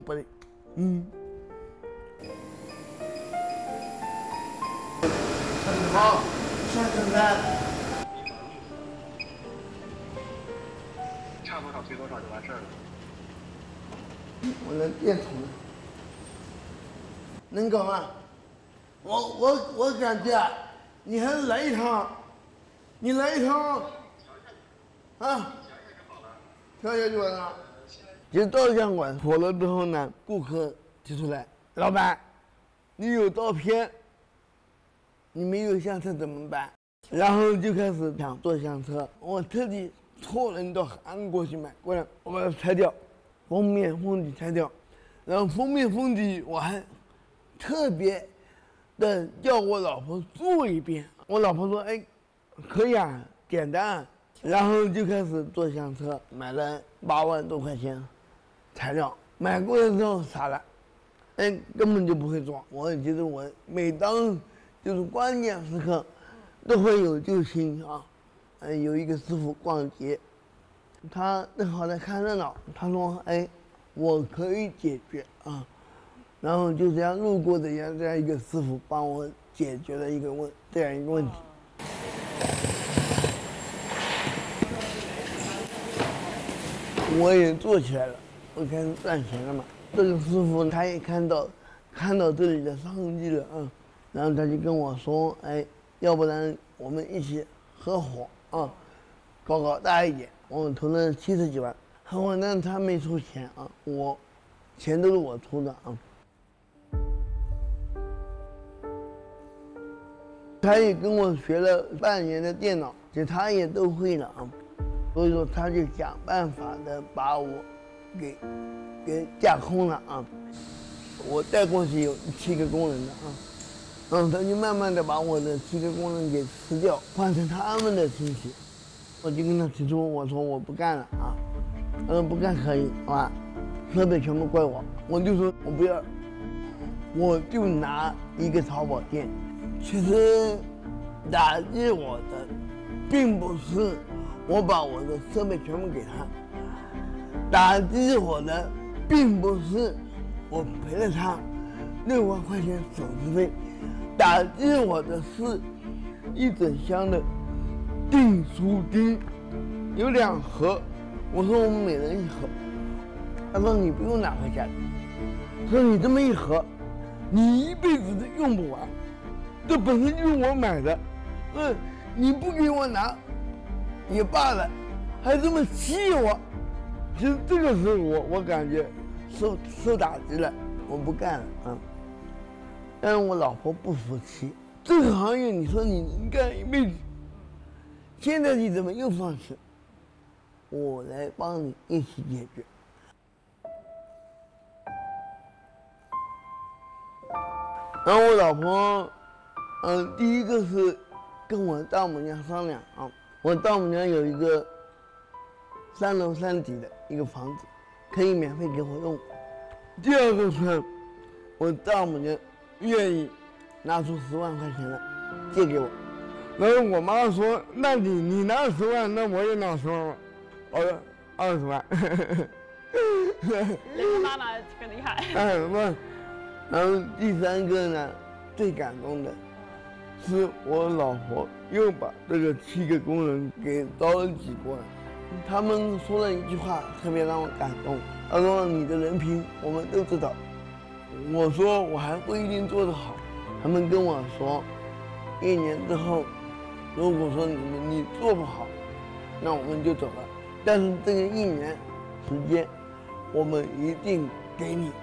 不对，好，下正单。 差多少推多少就完事儿了。 我的电筒呢？能搞吗？我感觉你还是来一趟，你来一趟啊，调一下就完了。就照相馆火了之后呢，顾客提出来，老板，你有照片，你没有相册怎么办？然后就开始想做相册，我特地托人到韩国去买过来，我把它拆掉，封面封底拆掉，然后封面封底我还特别的叫我老婆做一遍，我老婆说，哎，可以啊，简单啊。然后就开始做相册，买了8万多块钱材料，买过来之后傻了，哎，根本就不会做。我觉得我每当就是关键时刻，都会有救星啊。有一个师傅逛街，他正好在看热闹，他说，哎，我可以解决啊。然后就这样路过的这样一个师傅帮我解决了这样一个问题。我也做起来了，我开始赚钱了嘛。这个师傅他也看到这里的商机了啊，然后他就跟我说，哎，要不然我们一起合伙啊，搞大一点。我投了70几万，合伙但他没出钱啊，钱都是我出的啊。他也跟我学了半年的电脑，就他也都会了啊。所以说，他就想办法的把我给架空了啊！我带过去有7个工人的啊，他就慢慢的把我的7个工人给辞掉，换成他们的亲戚。我就跟他提出，我说我不干了啊，他说不干可以，好吧？设备全部归我，我就说我不要，我就拿一个淘宝店。其实打击我的，并不是我把我的设备全部给他，打击我的并不是我赔了他6万块钱手续费，打击我的是一整箱的订书钉，有2盒，我说我们每人1盒，他说你不用拿回家，说你这么1盒，你一辈子都用不完，这本身就是我买的，你不给我拿也罢了，还这么气我，其实这个是我感觉受打击了，我不干了啊。但是我老婆不服气，这个行业你说你能干一辈子，现在你怎么又放弃？我来帮你一起解决。然后我老婆，第一个是跟我丈母娘商量啊。我丈母娘有一个3楼3底的一个房子，可以免费给我用。第二个是，我丈母娘愿意拿出10万块钱来借给我。然后我妈说：“那你拿10万，那我也拿10万吧。”我说20万。 这个妈妈可厉害。 然后第3个呢，最感动的是我老婆又把这个7个工人给召集过来，他们说了一句话特别让我感动。他说：“你的人品我们都知道。”我说：“我还不一定做得好。”他们跟我说，1年之后，如果说你做不好，那我们就走了。但是这个1年时间，我们一定给你。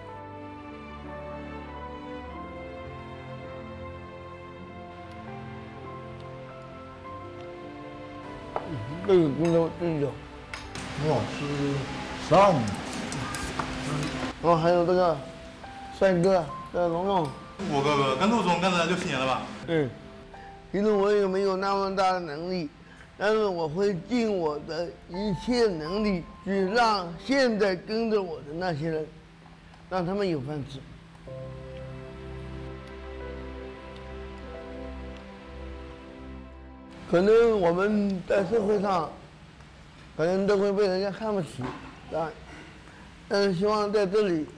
这个工作真有， 哇，是12年。 然后还有这个帅哥，这个龙龙。 我哥哥跟陆总干了6、7年了吧？ 对，其实我也没有那么大的能力，但是我会尽我的一切能力去让现在跟着我的那些人，让他们有饭吃。可能我们在社会上，可能都会被人家看不起，啊，但是希望在这里